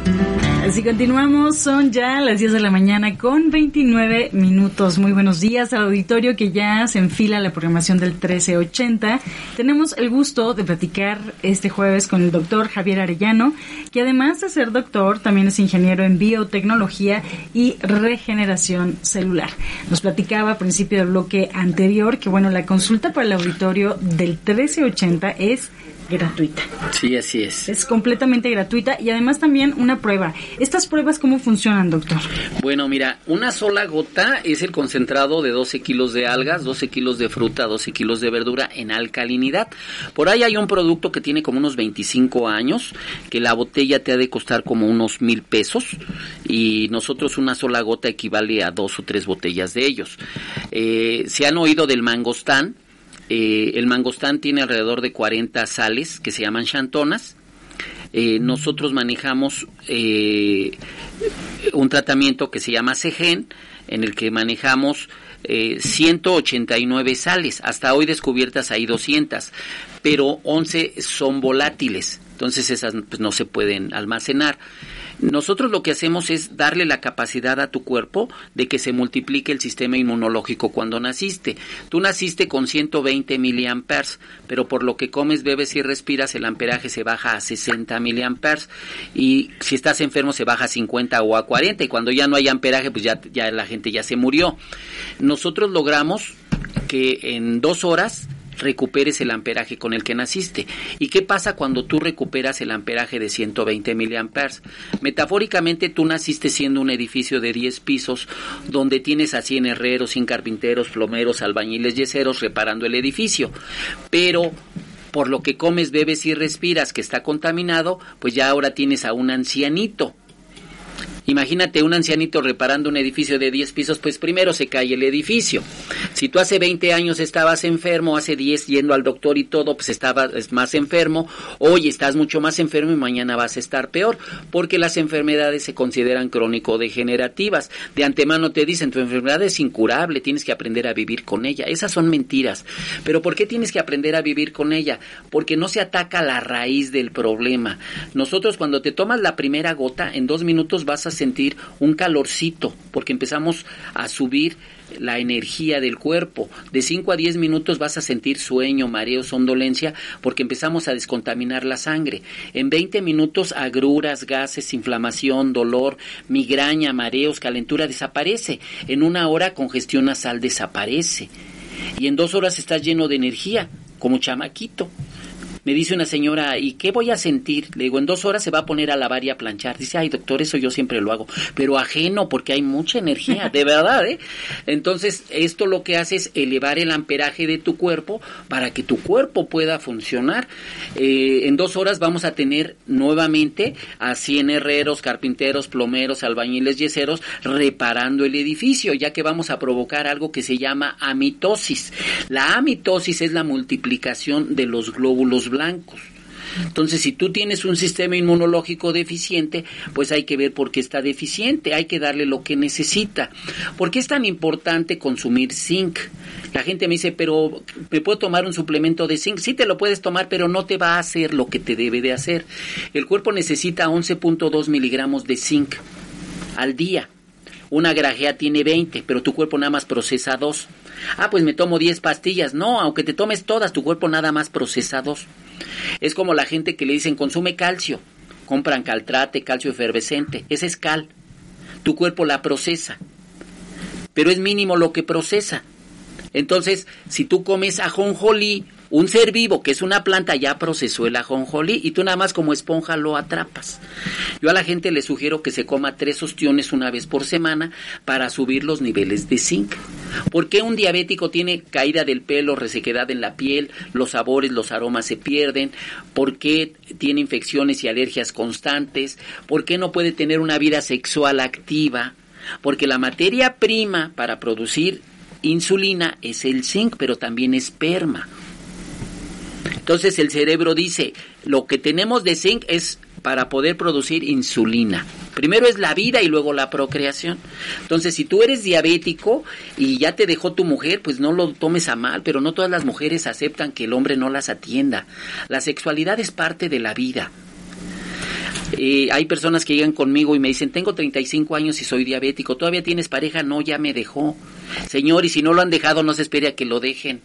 Así continuamos, son ya las 10 de la mañana con 29 minutos. Muy buenos días al auditorio que ya se enfila la programación del 1380. Tenemos el gusto de platicar este jueves con el doctor Javier Arellano, que además de ser doctor, también es ingeniero en biotecnología y regeneración celular. Nos platicaba a principio del bloque anterior que, bueno, la consulta para el auditorio del 1380 es gratuita. Sí, así es. Es completamente gratuita y además también una prueba. ¿Estas pruebas cómo funcionan, doctor? Bueno, mira, una sola gota es el concentrado de 12 kilos de algas, 12 kilos de fruta, 12 kilos de verdura en alcalinidad. Por ahí hay un producto que tiene como unos 25 años, que la botella te ha de costar como unos 1,000 pesos y nosotros una sola gota equivale a 2 o 3 botellas de ellos. ¿Se han oído del mangostán? El mangostán tiene alrededor de 40 sales que se llaman xantonas. Nosotros manejamos un tratamiento que se llama Segen, en el que manejamos 189 sales. Hasta hoy descubiertas hay 200, pero 11 son volátiles, entonces esas pues, no se pueden almacenar. Nosotros lo que hacemos es darle la capacidad a tu cuerpo de que se multiplique el sistema inmunológico cuando naciste. Tú naciste con 120 miliamperes, pero por lo que comes, bebes y respiras, el amperaje se baja a 60 miliamperes y si estás enfermo se baja a 50 o a 40 y cuando ya no hay amperaje, pues ya la gente ya se murió. Nosotros logramos que en 2 horas recuperes el amperaje con el que naciste. ¿Y qué pasa cuando tú recuperas el amperaje de 120 miliamperes? Metafóricamente tú naciste siendo un edificio de 10 pisos donde tienes a 100 herreros, 100 carpinteros, plomeros, albañiles, yeseros reparando el edificio. Pero por lo que comes, bebes y respiras que está contaminado, pues ya ahora tienes a un ancianito. Imagínate un ancianito reparando un edificio de 10 pisos, pues primero se cae el edificio. Si tú hace 20 años estabas enfermo, hace 10 yendo al doctor y todo, pues estabas más enfermo, hoy estás mucho más enfermo y mañana vas a estar peor, porque las enfermedades se consideran crónico-degenerativas. De antemano te dicen, tu enfermedad es incurable, tienes que aprender a vivir con ella. Esas son mentiras. ¿Pero por qué tienes que aprender a vivir con ella? Porque no se ataca la raíz del problema. Nosotros cuando te tomas la primera gota, en 2 minutos vas a sentir un calorcito, porque empezamos a subir la energía del cuerpo. De 5 a 10 minutos vas a sentir sueño, mareo, somnolencia, porque empezamos a descontaminar la sangre. En 20 minutos agruras, gases, inflamación, dolor, migraña, mareos, calentura desaparece. En 1 hora congestión nasal desaparece. Y en 2 horas estás lleno de energía, como chamaquito. Me dice una señora, ¿y qué voy a sentir? Le digo, en 2 horas se va a poner a lavar y a planchar. Dice, ay, doctor, eso yo siempre lo hago. Pero ajeno, porque hay mucha energía, de verdad, ¿eh? Entonces, esto lo que hace es elevar el amperaje de tu cuerpo para que tu cuerpo pueda funcionar. En 2 horas vamos a tener nuevamente a 100 herreros, carpinteros, plomeros, albañiles, yeseros, reparando el edificio, ya que vamos a provocar algo que se llama amitosis. La amitosis es la multiplicación de los glóbulos blancos. Entonces, si tú tienes un sistema inmunológico deficiente, pues hay que ver por qué está deficiente, hay que darle lo que necesita. ¿Por qué es tan importante consumir zinc? La gente me dice, pero ¿me puedo tomar un suplemento de zinc? Sí te lo puedes tomar, pero no te va a hacer lo que te debe de hacer. El cuerpo necesita 11.2 miligramos de zinc al día. Una grajea tiene 20, pero tu cuerpo nada más procesa 2. Ah, pues me tomo 10 pastillas. No, aunque te tomes todas, tu cuerpo nada más procesa 2. Es como la gente que le dicen, consume calcio. Compran Caltrate, calcio efervescente. Ese es cal. Tu cuerpo la procesa. Pero es mínimo lo que procesa. Entonces, si tú comes ajonjolí, un ser vivo que es una planta ya procesó el ajonjolí y tú nada más como esponja lo atrapas. Yo a la gente le sugiero que se coma 3 ostiones una vez por semana para subir los niveles de zinc. ¿Por qué un diabético tiene caída del pelo, resequedad en la piel, los sabores, los aromas se pierden? ¿Por qué tiene infecciones y alergias constantes? ¿Por qué no puede tener una vida sexual activa? Porque la materia prima para producir insulina es el zinc, pero también esperma. Entonces el cerebro dice, lo que tenemos de zinc es para poder producir insulina. Primero es la vida y luego la procreación. Entonces, si tú eres diabético y ya te dejó tu mujer, pues no lo tomes a mal, pero no todas las mujeres aceptan que el hombre no las atienda. La sexualidad es parte de la vida. Hay personas que llegan conmigo y me dicen, tengo 35 años y soy diabético, ¿todavía tienes pareja? No, ya me dejó. Señor, y si no lo han dejado, no se espere a que lo dejen.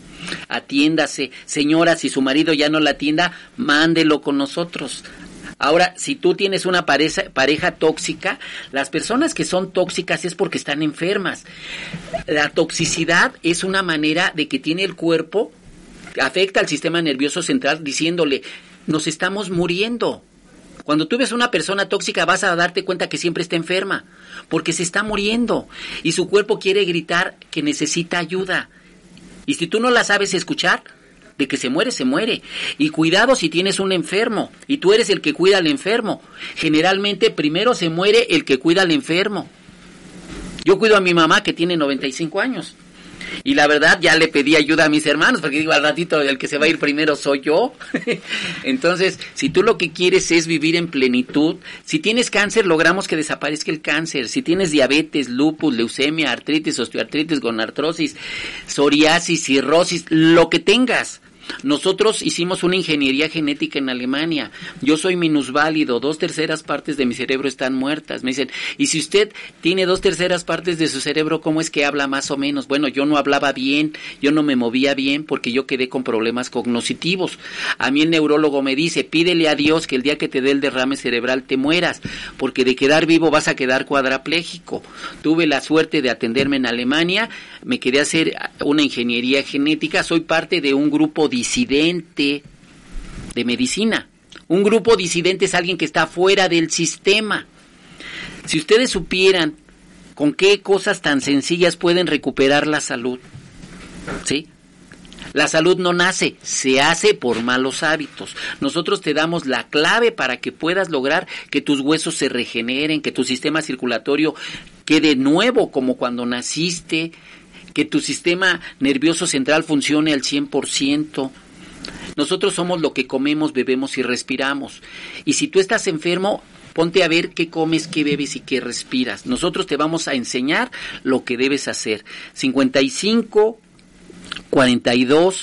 Atiéndase. Señora, si su marido ya no la atienda, mándelo con nosotros. Ahora, si tú tienes una pareja tóxica, las personas que son tóxicas es porque están enfermas. La toxicidad es una manera de que tiene el cuerpo, afecta al sistema nervioso central diciéndole, nos estamos muriendo. Cuando tú ves una persona tóxica vas a darte cuenta que siempre está enferma, porque se está muriendo y su cuerpo quiere gritar que necesita ayuda. Y si tú no la sabes escuchar, de que se muere, se muere. Y cuidado si tienes un enfermo y tú eres el que cuida al enfermo. Generalmente primero se muere el que cuida al enfermo. Yo cuido a mi mamá que tiene 95 años. Y la verdad ya le pedí ayuda a mis hermanos, porque digo, al ratito el que se va a ir primero soy yo. Entonces, si tú lo que quieres es vivir en plenitud, si tienes cáncer, logramos que desaparezca el cáncer. Si tienes diabetes, lupus, leucemia, artritis, osteoartritis, gonartrosis, psoriasis, cirrosis, lo que tengas. Nosotros hicimos una ingeniería genética en Alemania. Yo soy minusválido, 2/3 partes de mi cerebro están muertas. Me dicen, y si usted tiene 2/3 partes de su cerebro, ¿cómo es que habla más o menos? Bueno, yo no hablaba bien, yo no me movía bien porque yo quedé con problemas cognitivos. A mí el neurólogo me dice, pídele a Dios que el día que te dé el derrame cerebral te mueras, porque de quedar vivo vas a quedar cuadrapléjico. Tuve la suerte de atenderme en Alemania, me quedé a hacer una ingeniería genética, soy parte de un grupo disidente de medicina. Un grupo disidente es alguien que está fuera del sistema. Si ustedes supieran con qué cosas tan sencillas pueden recuperar la salud, ¿sí? La salud no nace, se hace por malos hábitos. Nosotros te damos la clave para que puedas lograr que tus huesos se regeneren, que tu sistema circulatorio quede nuevo como cuando naciste, que tu sistema nervioso central funcione al 100%. Nosotros somos lo que comemos, bebemos y respiramos. Y si tú estás enfermo, ponte a ver qué comes, qué bebes y qué respiras. Nosotros te vamos a enseñar lo que debes hacer. 55 42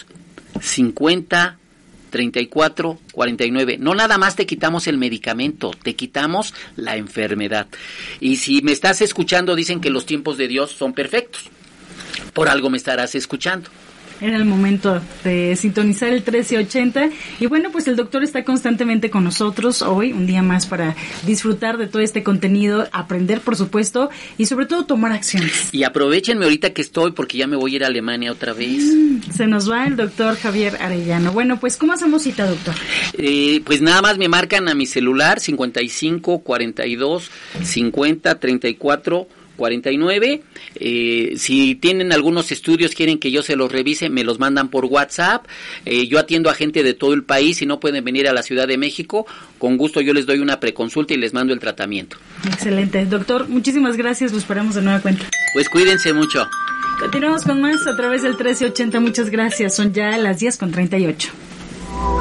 50 34 49. No nada más te quitamos el medicamento, te quitamos la enfermedad. Y si me estás escuchando, dicen que los tiempos de Dios son perfectos. Por algo me estarás escuchando. Era el momento de sintonizar el 1380 y bueno, pues el doctor está constantemente con nosotros hoy, un día más para disfrutar de todo este contenido, aprender por supuesto y sobre todo tomar acciones. Y aprovechenme ahorita que estoy porque ya me voy a ir a Alemania otra vez. Se nos va el doctor Javier Arellano. Bueno, pues ¿cómo hacemos cita, doctor? Pues nada más me marcan a mi celular 55 42 50 34 49. Si tienen algunos estudios, quieren que yo se los revise, me los mandan por WhatsApp. Yo atiendo a gente de todo el país. Si no pueden venir a la Ciudad de México, con gusto yo les doy una preconsulta y les mando el tratamiento. Excelente. Doctor, muchísimas gracias. Lo esperamos de nueva cuenta. Pues cuídense mucho. Continuamos con más a través del 1380. Muchas gracias. Son ya las 10:38.